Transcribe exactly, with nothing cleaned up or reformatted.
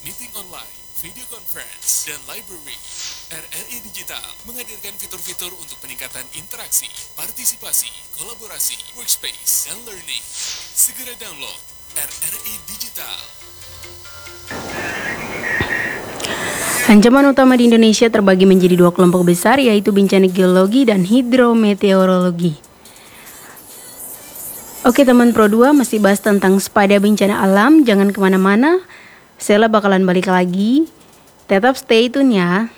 meeting online, video conference, dan library. R R I Digital menghadirkan fitur-fitur untuk peningkatan interaksi, partisipasi, kolaborasi, workspace, dan learning. Segera download R R I Digital. Ancaman utama di Indonesia terbagi menjadi dua kelompok besar, yaitu bencana geologi dan hidrometeorologi. Oke teman Pro dua, masih bahas tentang sepada bencana alam. Jangan kemana-mana, Sela bakalan balik lagi. Tetap stay tune ya.